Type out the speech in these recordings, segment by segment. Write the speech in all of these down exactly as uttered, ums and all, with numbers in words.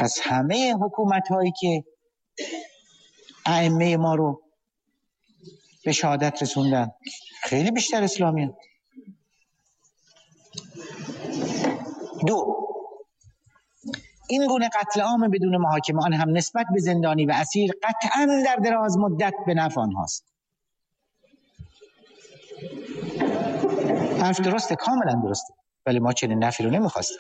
پس همه حکومت هایی که ائمه ما رو به شهادت رسوندن خیلی بیشتر اسلامی هست. دو، این گونه قتل عام بدون محاکمه، آن هم نسبت به زندانی و اسیر، قطعاً در دراز مدت به نفع آنهاست. حرف درسته، کاملا درسته، ولی ما چنین نفعی رو نمیخواستیم.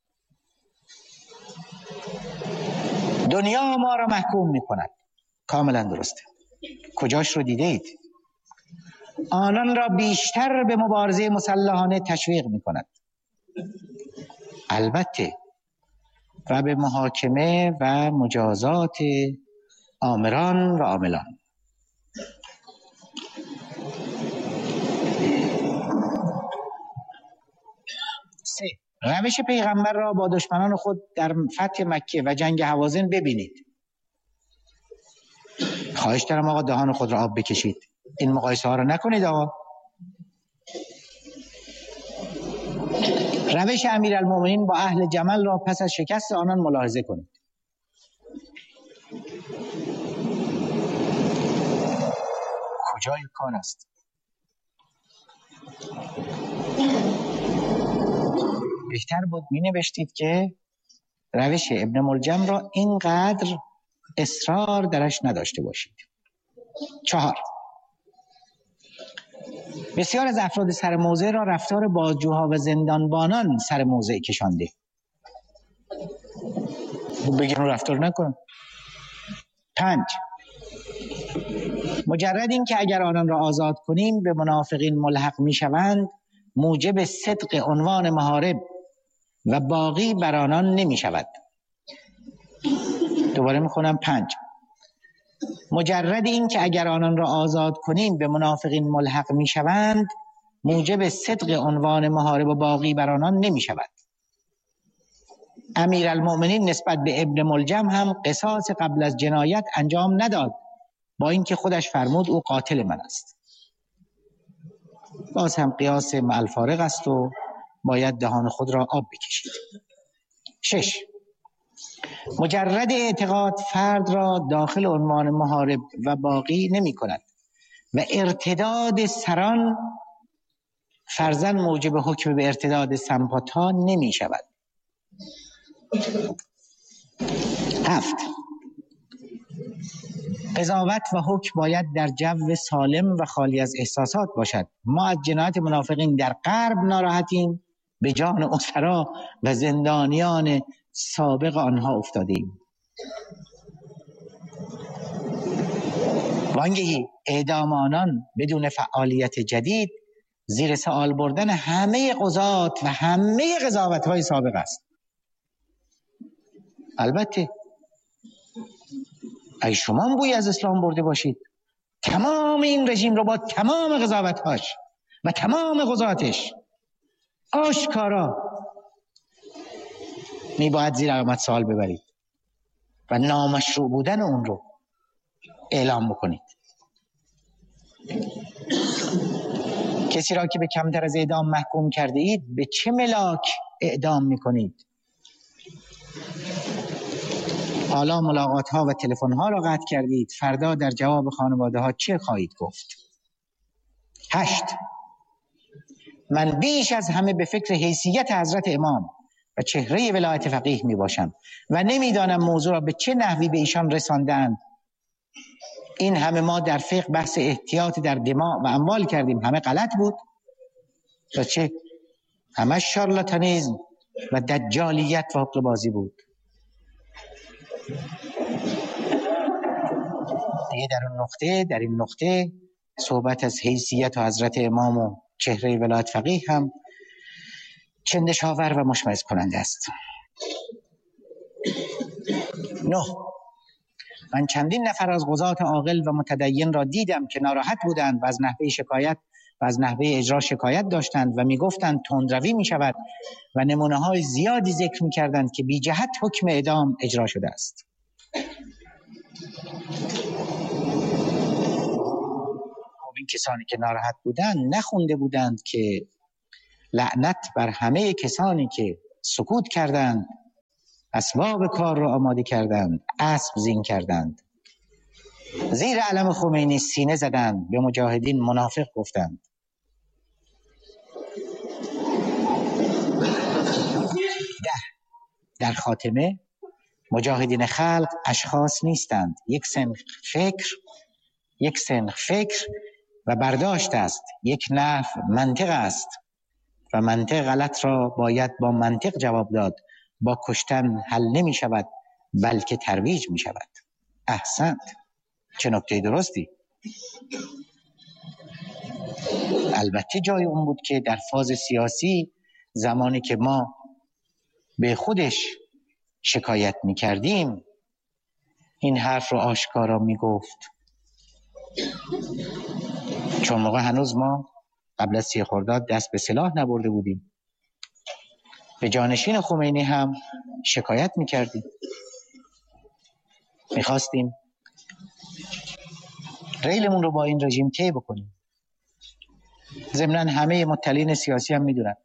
دنیا ما را محکوم میکند، کاملا درسته. کجاش رو دیده اید؟ آنان را بیشتر به مبارزه مسلحانه تشویق میکند. البته و به محاکمه و مجازات آمران و عاملان. سه، روش پیغمبر را با دشمنان خود در فتح مکه و جنگ هوازن ببینید. خواهش دارم آقا دهان خود را آب بکشید، این مقایسه ها را نکنید آقا. روش امیرالمومنین با اهل جمل را پس از شکست آنان ملاحظه کنید. کجای کار است؟ بهتر بود می نوشتید که روش ابن ملجم را اینقدر اصرار درش نداشته باشید. چهار، بسیار از افراد سر موضع را رفتار بازجوها و زندانبانان سر موضع کشانده. بگیر اون رفتار نکن. پنج، مجرد این که اگر آنان را آزاد کنیم به منافقین ملحق می شوند، موجب صدق عنوان محارب و باقی بر آنان نمی شود. دوباره می خونم. پنج، مجرد این که اگر آنان را آزاد کنیم به منافقین ملحق می شوند، موجب صدق عنوان محارب و باقی بر آنان نمی شود. امیرالمومنین نسبت به ابن ملجم هم قصاص قبل از جنایت انجام نداد، با اینکه خودش فرمود او قاتل من است. باز هم قیاس مع الفارق است و باید دهان خود را آب بکشید. شش، مجرد اعتقاد فرد را داخل عنوان محارب و باقی نمی کند و ارتداد سران فرضاً موجب حکم به ارتداد سمپاتها نمی شود. هفت، قضاوت و حکم باید در جو سالم و خالی از احساسات باشد. ما از جنایت منافقین در غرب ناراحتیم، به جان اسرا و زندانیان سابق آنها افتادیم. وانگهی اعدام آنان بدون فعالیت جدید زیر سوال بردن همه قضات و همه قضاوت‌های سابق است. البته ای شما بوی از اسلام برده باشید، تمام این رژیم رو با تمام قضاوت‌هاش و تمام قضاتش آشکارا می باید زیر علامت سوال ببرید و نامشروع بودن اون رو اعلام بکنید. کسی را که به کمتر از اعدام محکوم کرده اید به چه ملاک اعدام میکنید؟ حالا ملاقات ها و تلفن ها را قطع کردید، فردا در جواب خانواده ها چه خواهید گفت؟ هشت، من بیش از همه به فکر حیثیت حضرت امام و چهره ولایت فقیه می باشم و نمیدانم موضوع را به چه نحوی به ایشان رساندند. این همه ما در فقه بحث احتیاط در دماء و اموال کردیم، همه غلط بود و چه؟ همه شارلاتانیزم و دجالیت و حقه‌بازی بود. دیگه در این نقطه در این نقطه صحبت از حیثیت و حضرت امام و چهره ولایت فقیه هم چندشاور و مشمئز کننده است. نه، من چندین نفر از قضات عاقل و متدین را دیدم که ناراحت بودند و از نحوه شکایت و از نحوه اجرا شکایت داشتند و میگفتند تندروی می شود و نمونه های زیادی ذکر می کردند که بی جهت حکم اعدام اجرا شده است. خب این کسانی که ناراحت بودند نخونده بودند که لعنت بر همه کسانی که سکوت کردند اسباب کار را آماده کردند، اسب زین کردند، زیر علم خمینی سینه زدند، به مجاهدین منافق گفتند. ده در خاتمه مجاهدین خلق اشخاص نیستند، یک سنخ فکر یک سنخ فکر و برداشت است، یک نحو منطق است و منطق غلط را باید با منطق جواب داد. با کشتن حل نمی شود بلکه ترویج می شود. احسنت، چه نکته درستی. البته جای اون بود که در فاز سیاسی زمانی که ما به خودش شکایت می کردیم این حرف رو آشکارا می گفت، چون موقع هنوز ما قبل از سی خرداد دست به سلاح نبرده بودیم. به جانشین خمینی هم شکایت می کردیم، می خواستیم ریلمون رو با این رژیم طی بکنیم. ضمناً همه مطلعین سیاسی هم می دونن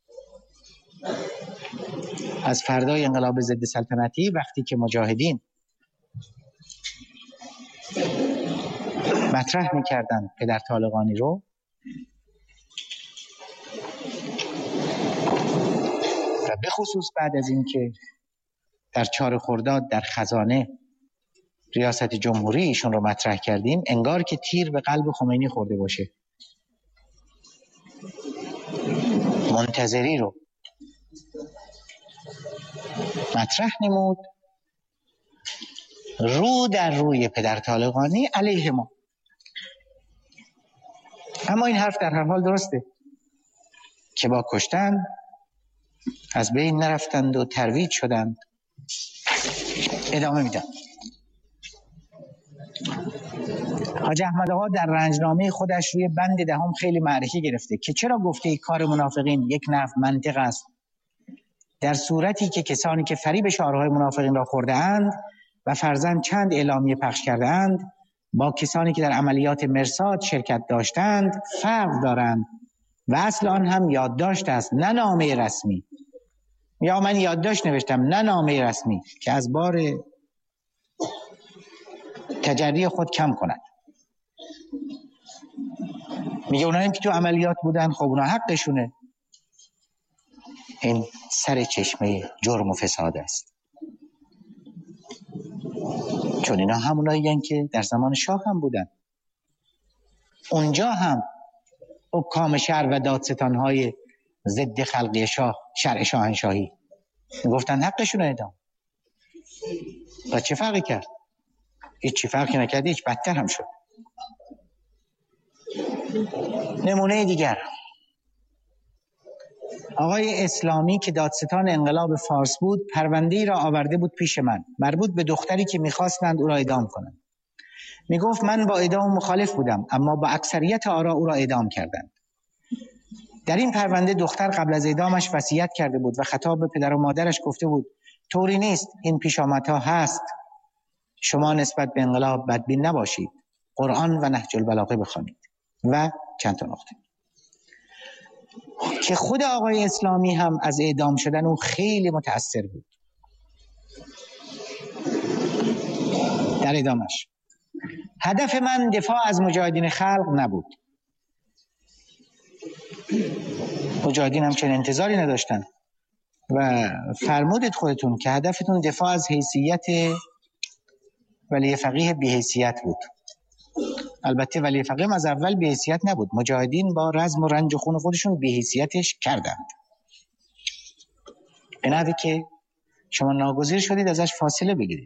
از فردای انقلاب ضد سلطنتی وقتی که مجاهدین مطرح می‌کردند پدر طالقانی رو و به خصوص بعد از اینکه در چهار خرداد در خزانه ریاست جمهوری ایشون رو مطرح کردیم، انگار که تیر به قلب خمینی خورده باشه. منتظری رو مطرح نمود رو در روی پدر طالقانی علیه ما. اما این حرف در هر حال درسته که با کشتن از بین نرفتند و ترویج شدند. ادامه میدم. حاج احمد آقا در رنجنامه خودش روی بند دهم خیلی معرکه گرفته که چرا گفته ای کار منافقین یک نحو منطق است، در صورتی که کسانی که فریب شعارهای منافقین را خورده اند و فرضاً چند اعلامیه پخش کرده اند با کسانی که در عملیات مرصاد شرکت داشتند فرق دارند و اصل آن هم یادداشت است نه نامه رسمی. یا من یادداشت نوشتم نه نامه رسمی که از بار تجری خود کم کند. میگه اونایی که تو عملیات بودن خب اونا حقشونه. این سر چشمه جرم و فساد است، چون اینا همونایی هستند که در زمان شاه هم بودن. اونجا هم حکام شهر و دادستانهای ضد خلقی شاه، شرع شاهنشاهی، گفتن حقشون اعدام. و چه فرقی کرد؟ هیچ فرقی نکرد، هیچ بدتر هم شد. نمونه دیگر، آقای اسلامی که دادستان انقلاب فارس بود پرونده‌ای را آورده بود پیش من مربوط به دختری که می‌خواستند او را اعدام کنند. میگفت من با اعدام مخالف بودم اما با اکثریت آرا او را اعدام کردند. در این پرونده دختر قبل از اعدامش وصیت کرده بود و خطاب به پدر و مادرش گفته بود طوری نیست، این پیشامدها هست، شما نسبت به انقلاب بدبین نباشید، قرآن و نهج البلاغه بخوانید و چند تا نکته که خود آقای اسلامی هم از اعدام شدن او خیلی متأثر بود. در ادامش هدف من دفاع از مجاهدین خلق نبود. مجاهدین هم چنین انتظاری نداشتن و فرمودید خودتون که هدفتون دفاع از حیثیت ولی فقیه بی حیثیت بود. البته ولی فقیه از اول بی حیثیت نبود، مجاهدین با رزم و رنج و خون خودشون بی حیثیتش کردند، به نحوی که شما ناگزیر شدید ازش فاصله بگیرید.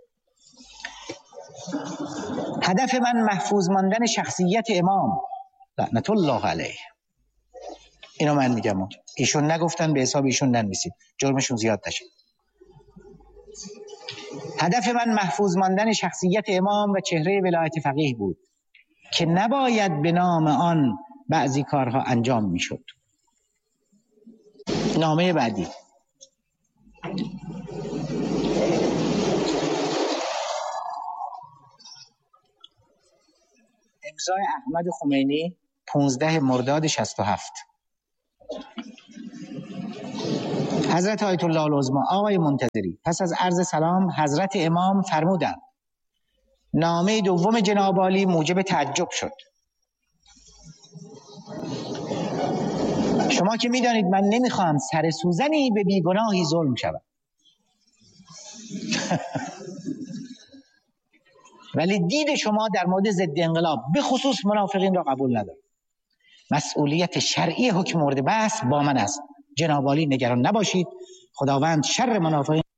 هدف من محفوظ ماندن شخصیت امام لعنت الله علیه. اینو من میگم، ایشون نگفتن به حساب ایشون ننویسید، جرمشون زیاد نشه. هدف من محفوظ ماندن شخصیت امام و چهره ولایت فقیه بود که نباید به نام آن بعضی کارها انجام میشد. نامه بعدی، امضای احمد خمینی پانزده مرداد شصت و هفت. حضرت آیت الله العظما آقای منتظری پس از عرض سلام حضرت امام فرمودند نامه دوم جناب عالی موجب تعجب شد. شما که میدانید من نمیخوام سر سوزنی به بیگناهی ظلم شود ولی دید شما در مورد ضد انقلاب به خصوص منافقین را قبول ندارم. مسئولیت شرعی حکم مورد بحث با من است. جناب عالی نگران نباشید، خداوند شر منافقین